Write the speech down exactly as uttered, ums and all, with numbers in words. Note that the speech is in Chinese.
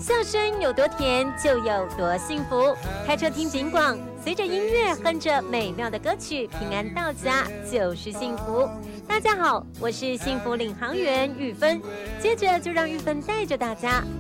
笑声有多甜，就有多幸福。开车听警广，随着音乐哼着美妙的歌曲，平安到家就是幸福。大家好，我是幸福领航员玉芬，接着就让玉芬带着大家